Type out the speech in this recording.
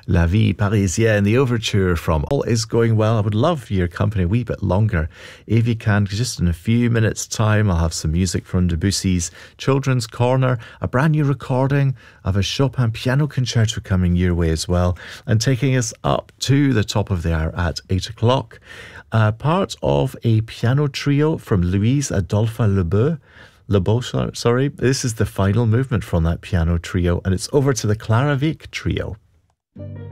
La Vie Parisienne, the overture from All Is Going Well. I would love your company a wee bit longer if you can, because just in a few minutes' time I'll have some music from Debussy's Children's Corner, a brand new recording of a Chopin piano concerto coming your way as well, and taking us up to the top of the hour at 8 o'clock. Part of a piano trio from Louise Adolphe Lebeau, sorry. This is the final movement from that piano trio, and it's over to the Clara Wieck trio.